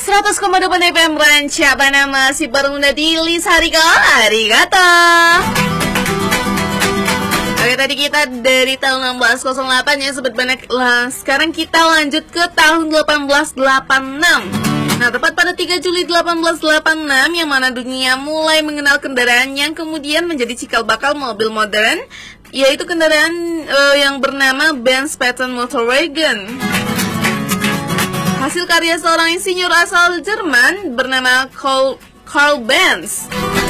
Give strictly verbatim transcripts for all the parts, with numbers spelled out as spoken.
seratus koma delapan F M Rancabana masih bermuda di Lisa Hariko Arigato. Oke, tadi kita dari tahun enam belas nol delapan ya sobat banyak lah. Sekarang kita lanjut ke tahun delapan belas delapan puluh enam. Nah, tepat pada tiga Juli delapan belas delapan puluh enam yang mana dunia mulai mengenal kendaraan yang kemudian menjadi cikal bakal mobil modern, yaitu kendaraan uh, yang bernama Benz Patent Motorwagen. Hasil karya seorang insinyur asal Jerman bernama Karl, Karl Benz.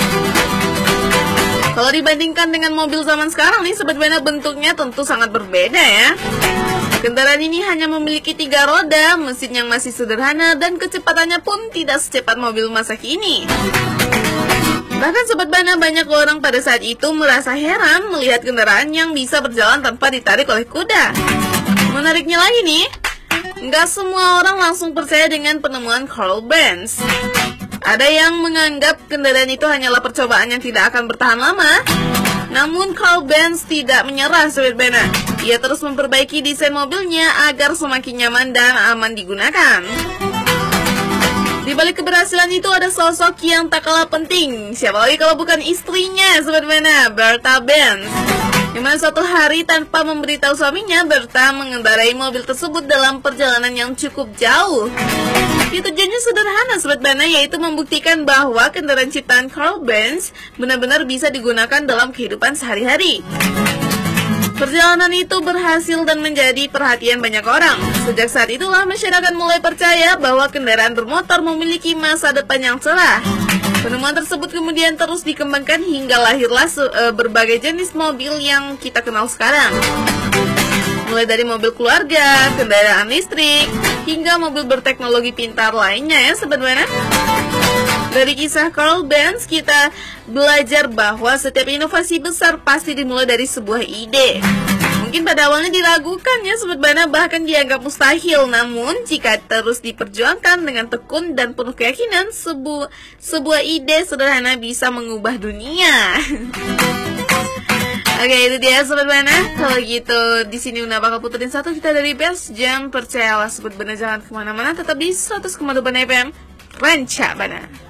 Kalau dibandingkan dengan mobil zaman sekarang nih, sobat bana, bentuknya tentu sangat berbeda ya. Kendaraan ini hanya memiliki tiga roda, mesin yang masih sederhana, dan kecepatannya pun tidak secepat mobil masa kini. Bahkan sobat bana, banyak orang pada saat itu merasa heran melihat kendaraan yang bisa berjalan tanpa ditarik oleh kuda. Menariknya lagi nih, nggak semua orang langsung percaya dengan penemuan Karl Benz. Ada yang menganggap kendaraan itu hanyalah percobaan yang tidak akan bertahan lama. Namun Karl Benz tidak menyerah sobat bana. Ia terus memperbaiki desain mobilnya agar semakin nyaman dan aman digunakan. Di balik keberhasilan itu ada sosok yang tak kalah penting. Siapa lagi kalau bukan istrinya sobat bana, Bertha Benz. Yang mana suatu hari tanpa memberitahu suaminya, Bertha mengendarai mobil tersebut dalam perjalanan yang cukup jauh. Ya, tujuannya sederhana sobat bana, yaitu membuktikan bahwa kendaraan ciptaan Karl Benz benar-benar bisa digunakan dalam kehidupan sehari-hari. Perjalanan itu berhasil dan menjadi perhatian banyak orang. Sejak saat itulah masyarakat mulai percaya bahwa kendaraan bermotor memiliki masa depan yang cerah. Penemuan tersebut kemudian terus dikembangkan hingga lahirlah uh, berbagai jenis mobil yang kita kenal sekarang. Mulai dari mobil keluarga, kendaraan listrik, hingga mobil berteknologi pintar lainnya ya sobat bana. Dari kisah Karl Benz kita belajar bahwa setiap inovasi besar pasti dimulai dari sebuah ide. Mungkin pada awalnya diragukan ya sobat bana, bahkan dianggap mustahil. Namun jika terus diperjuangkan dengan tekun dan penuh keyakinan, sebu sebuah ide sederhana bisa mengubah dunia. Oke, itu dia sobat bana. Kalau gitu di sini Una bakal puterin satu kita dari Best Jam. Percayalah sobat bana, jangan kemana-mana, tetap di seratus koma delapan F M Rancabana.